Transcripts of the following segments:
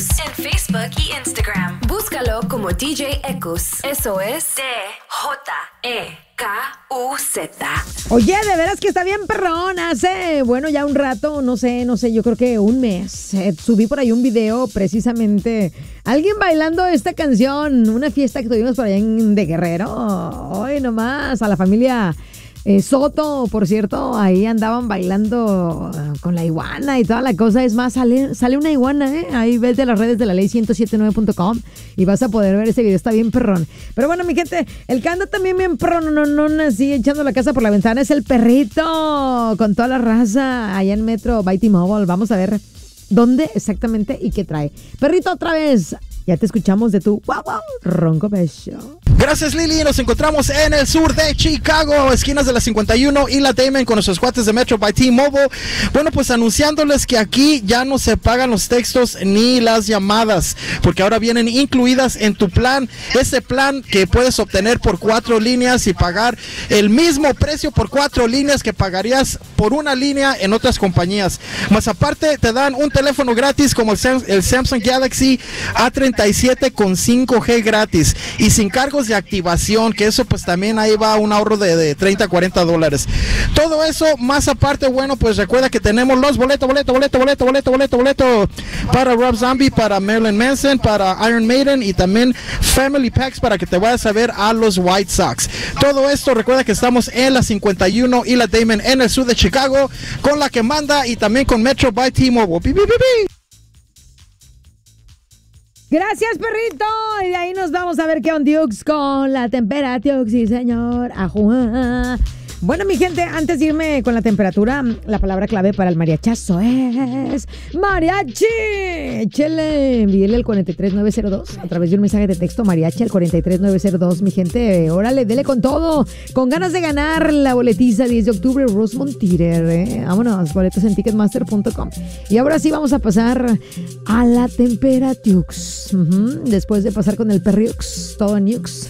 En Facebook y Instagram. Búscalo como DJ Ekus. Eso es DJEKUZ. Oye, de veras que está bien perrón. Hace, bueno, ya un rato, no sé, yo creo que un mes. Subí por ahí un video precisamente. Alguien bailando esta canción. Una fiesta que tuvimos por allá de Guerrero. Hoy nomás, a la familia Soto, por cierto, ahí andaban bailando con la iguana y toda la cosa. Es más, sale una iguana, ahí vete a las redes de la ley1079.com y vas a poder ver ese video, está bien perrón. Pero bueno, mi gente, el que anda también bien perrón, no así echando la casa por la ventana, es el perrito, con toda la raza, allá en Metro by T-Mobile. Vamos a ver dónde exactamente y qué trae. Perrito, otra vez, ya te escuchamos de tu ronco pecho. Gracias, Lili. Nos encontramos en el sur de Chicago, esquinas de la 51 y la Damon, con nuestros cuates de Metro by T-Mobile. Bueno, pues anunciándoles que aquí ya no se pagan los textos ni las llamadas, porque ahora vienen incluidas en tu plan. Ese plan que puedes obtener por 4 líneas y pagar el mismo precio por 4 líneas que pagarías por una línea en otras compañías. Más aparte, te dan un teléfono gratis como el Samsung Galaxy A37 con 5G gratis y sin cargos de activación, que eso pues también ahí va un ahorro de $30-$40. Todo eso, más aparte, bueno, pues recuerda que tenemos los boletos para Rob Zombie, para Marilyn Manson, para Iron Maiden y también Family Packs para que te vayas a ver a los White Sox. Todo esto, recuerda que estamos en la 51 y la Damon en el sur de Chicago, con la que manda y también con Metro by T-Mobile. Gracias, perrito. Y de ahí nos vamos a ver qué on Dukes con la temperatura, sí, señor. Ajua. Bueno, mi gente, antes de irme con la temperatura, la palabra clave para el mariachazo es mariachi. Échele, envíele el 43902 a través de un mensaje de texto, mariachi al 43902, mi gente. Órale, dele con todo. Con ganas de ganar la boletiza 10 de octubre, Rosemont Theater. Vámonos, boletos en ticketmaster.com. Y ahora sí vamos a pasar a la temperatura. Después de pasar con el perriux, todo nux.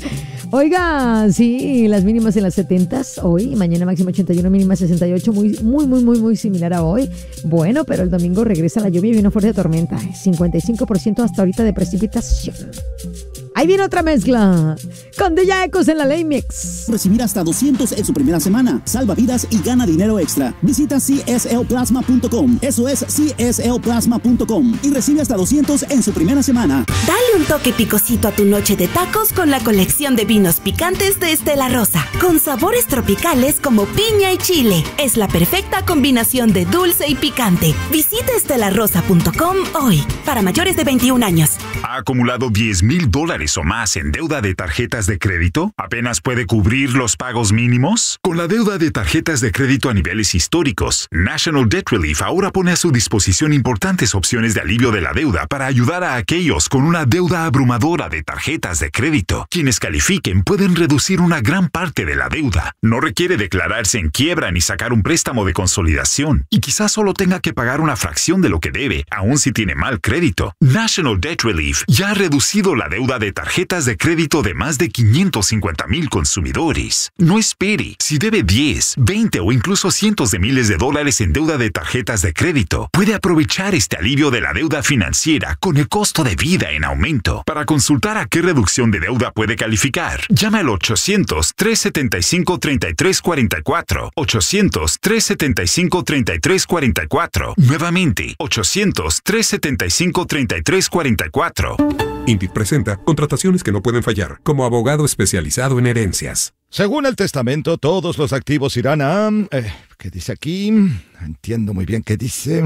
Oiga, sí, las mínimas en las 70s hoy, mañana máxima 81, mínima 68, muy similar a hoy. Bueno, pero el domingo regresa la lluvia y una fuerte tormenta, 55% hasta ahorita de precipitación. Ahí viene otra mezcla con DJ Ekus en la Ley Mix. Recibir hasta 200 en su primera semana. Salva vidas y gana dinero extra. Visita cslplasma.com. Eso es cslplasma.com y recibe hasta 200 en su primera semana. Dale un toque picosito a tu noche de tacos con la colección de vinos picantes de Estela Rosa, con sabores tropicales como piña y chile. Es la perfecta combinación de dulce y picante. Visita estelarosa.com hoy. Para mayores de 21 años. ¿Ha acumulado $10,000 o más en deuda de tarjetas de crédito? ¿Apenas puede cubrir los pagos mínimos? Con la deuda de tarjetas de crédito a niveles históricos, National Debt Relief ahora pone a su disposición importantes opciones de alivio de la deuda para ayudar a aquellos con una deuda abrumadora de tarjetas de crédito. Quienes califiquen pueden reducir una gran parte de la deuda. No requiere declararse en quiebra ni sacar un préstamo de consolidación. Y quizás solo tenga que pagar una fracción de lo que debe, aun si tiene mal crédito. National Debt Relief ya ha reducido la deuda de tarjetas de crédito de más de 550,000 consumidores. No espere. Si debe 10, 20 o incluso cientos de miles de dólares en deuda de tarjetas de crédito, puede aprovechar este alivio de la deuda financiera con el costo de vida en aumento. Para consultar a qué reducción de deuda puede calificar, llama al 800-375-3344. 800-375-3344. Nuevamente, 800-375-3344. Indeed presenta contrataciones que no pueden fallar, como abogado especializado en herencias. Según el testamento, todos los activos irán a... ¿qué dice aquí? Entiendo muy bien qué dice.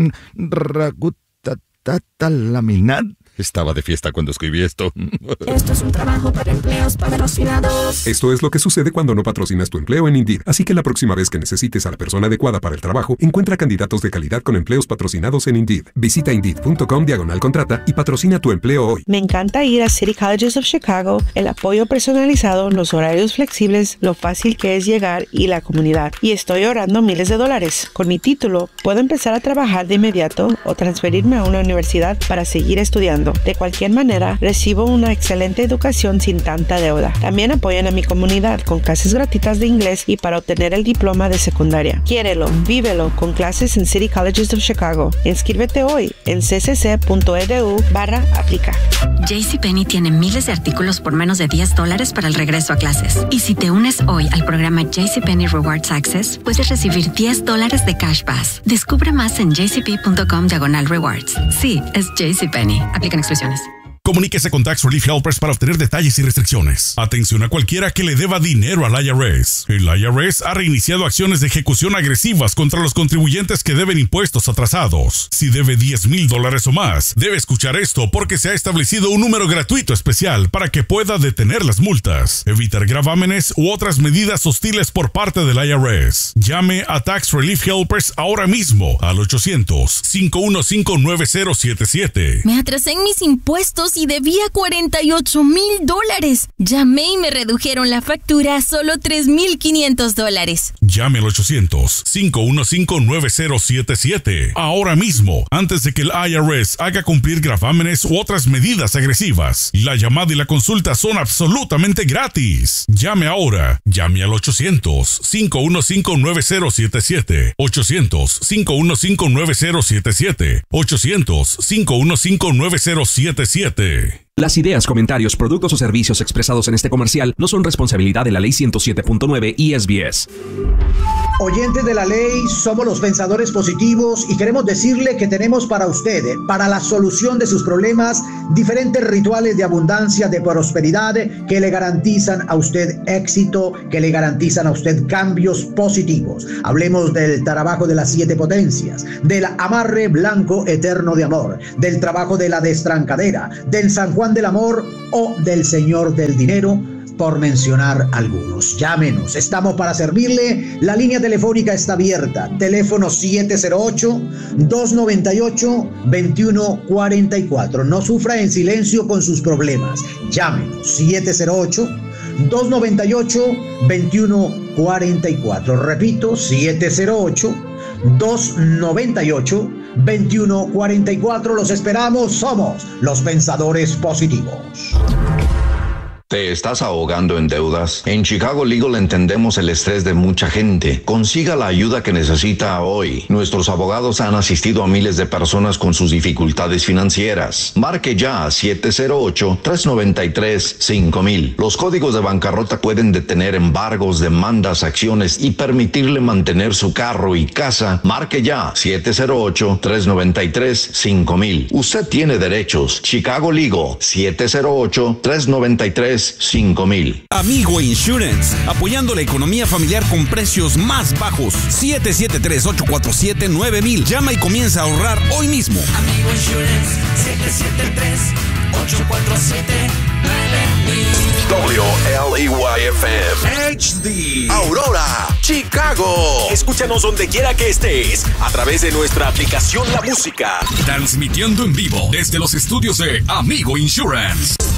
Laminar. Estaba de fiesta cuando escribí esto. Esto es un trabajo para empleos patrocinados. Esto es lo que sucede cuando no patrocinas tu empleo en Indeed. Así que la próxima vez que necesites a la persona adecuada para el trabajo, encuentra candidatos de calidad con empleos patrocinados en Indeed. Visita Indeed.com/contrata y patrocina tu empleo hoy. Me encanta ir a City Colleges of Chicago, el apoyo personalizado, los horarios flexibles, lo fácil que es llegar y la comunidad. Y estoy ahorrando miles de dólares. Con mi título, puedo empezar a trabajar de inmediato o transferirme a una universidad para seguir estudiando. trabajando. De cualquier manera, recibo una excelente educación sin tanta deuda. También apoyan a mi comunidad con clases gratuitas de inglés y para obtener el diploma de secundaria. Quiérelo, vívelo con clases en City Colleges of Chicago. Inscríbete hoy en ccc.edu/aplica. JCPenney tiene miles de artículos por menos de $10 para el regreso a clases. Y si te unes hoy al programa JCPenney Rewards Access, puedes recibir $10 de Cash Pass. Descubre más en jcp.com/rewards. Sí, es JCPenney. Aplican exclusiones. Comuníquese con Tax Relief Helpers para obtener detalles y restricciones. Atención a cualquiera que le deba dinero al IRS. El IRS ha reiniciado acciones de ejecución agresivas contra los contribuyentes que deben impuestos atrasados. Si debe $10,000 o más, debe escuchar esto porque se ha establecido un número gratuito especial para que pueda detener las multas, evitar gravámenes u otras medidas hostiles por parte del IRS. Llame a Tax Relief Helpers ahora mismo al 800-515-9077. Me atrasé en mis impuestos y debía $48,000. Llamé y me redujeron la factura a solo $3,500. Llame al 800-515-9077 ahora mismo, antes de que el IRS haga cumplir gravámenes u otras medidas agresivas. La llamada y la consulta son absolutamente gratis. Llame ahora. Llame al 800-515-9077. 800-515-9077. 800-515-9077. Las ideas, comentarios, productos o servicios expresados en este comercial no son responsabilidad de la Ley 107.9 y SBS. Oyentes de la ley, somos los Pensadores Positivos y queremos decirle que tenemos para usted, para la solución de sus problemas, diferentes rituales de abundancia, de prosperidad que le garantizan a usted éxito, que le garantizan a usted cambios positivos. Hablemos del trabajo de las 7 potencias, del amarre blanco eterno de amor, del trabajo de la destrancadera, del San Juan del Amor o del Señor del Dinero, por mencionar algunos. Llámenos, estamos para servirle. La línea telefónica está abierta. Teléfono 708-298-2144. No sufra en silencio con sus problemas. Llámenos, 708-298-2144. Repito, 708-298-2144. Los esperamos. Somos los Pensadores Positivos. ¿Te estás ahogando en deudas? En Chicago Legal entendemos el estrés de mucha gente. Consiga la ayuda que necesita hoy. Nuestros abogados han asistido a miles de personas con sus dificultades financieras. Marque ya a 708-393-5000. Los códigos de bancarrota pueden detener embargos, demandas, acciones y permitirle mantener su carro y casa. Marque ya 708-393-5000. Usted tiene derechos. Chicago Legal 708-393-5000. Amigo Insurance, apoyando la economía familiar con precios más bajos. 773-847-9000. Llama y comienza a ahorrar hoy mismo. Amigo Insurance, 773-847-9000. WLEYFM HD Aurora, Chicago. Escúchanos donde quiera que estés a través de nuestra aplicación La Música. Transmitiendo en vivo desde los estudios de Amigo Insurance.